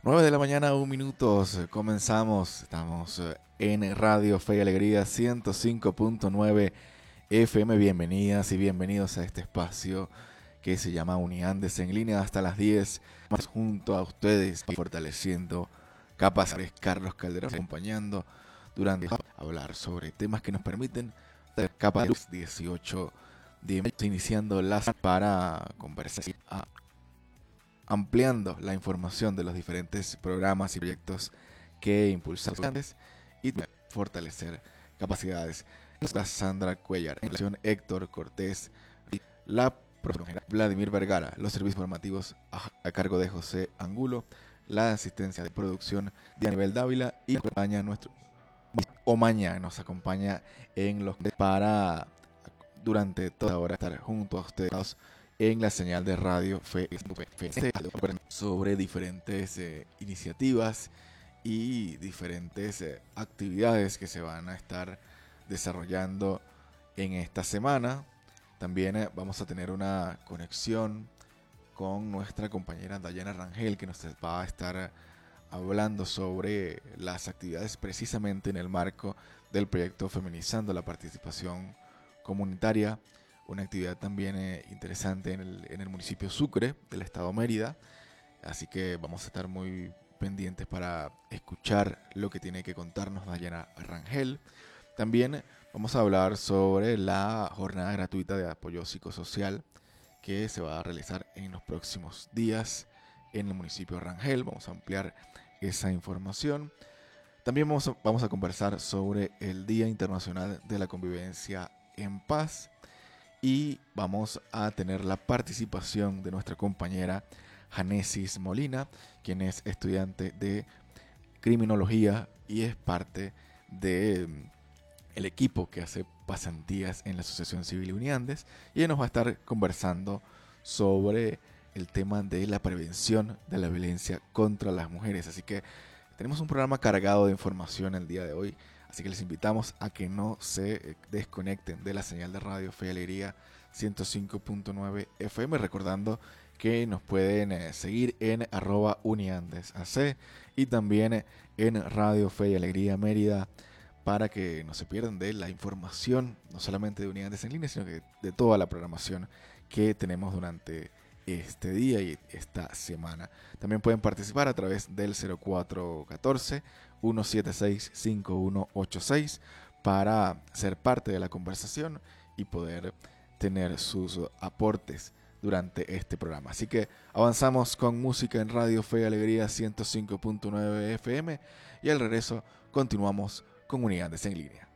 9 de la mañana, 1 minutos. Comenzamos. Estamos en Radio Fe y Alegría 105.9 FM. Bienvenidas y bienvenidos a este espacio que se llama Uniandes en línea hasta las 10. Más junto a ustedes, fortaleciendo capacidades. Carlos Calderón acompañando durante hablar sobre temas que nos permiten capa de luz 18 de iniciando las para conversar, ampliando la información de los diferentes programas y proyectos que impulsan y fortalecer capacidades. Sandra Cuellar, en relación Héctor Cortés, la profesora Vladimir Vergara, los servicios formativos a cargo de José Angulo, la asistencia de producción de Anibel Dávila y nuestro Omaña nos acompaña en los para durante toda hora estar junto a ustedes en la señal de radio Fe sobre diferentes iniciativas y diferentes actividades que se van a estar desarrollando en esta semana. También vamos a tener una conexión con nuestra compañera Dayana Rangel, que nos va a estar hablando sobre las actividades precisamente en el marco del proyecto Feminizando la Participación Comunitaria, una actividad también interesante en el municipio Sucre del estado Mérida. Así que vamos a estar muy pendientes para escuchar lo que tiene que contarnos Dayana Rangel. También vamos a hablar sobre la jornada gratuita de apoyo psicosocial que se va a realizar en los próximos días en el municipio de Rangel. Vamos a ampliar esa información. También vamos a conversar sobre el Día Internacional de la Convivencia en Paz y vamos a tener la participación de nuestra compañera Janesis Molina, quien es estudiante de criminología y es parte de el equipo que hace pasantías en la Asociación Civil Uniandes, y ella nos va a estar conversando sobre el tema de la prevención de la violencia contra las mujeres. Así que tenemos un programa cargado de información el día de hoy, así que les invitamos a que no se desconecten de la señal de Radio Fe y Alegría 105.9 FM, recordando que nos pueden seguir en @uniandesac y también en Radio Fe y Alegría Mérida, para que no se pierdan de la información, no solamente de Uniandes en línea, sino que de toda la programación que tenemos durante este día y esta semana. También pueden participar a través del 0414-176-5186 para ser parte de la conversación y poder tener sus aportes durante este programa. Así que avanzamos con música en Radio Fe y Alegría 105.9 FM y al regreso continuamos con Uniandes en línea.